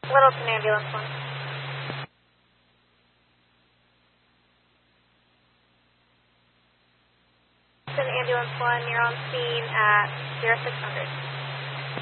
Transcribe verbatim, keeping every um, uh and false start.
Littleton Ambulance one. Littleton Ambulance one, you're on scene at zero six hundred.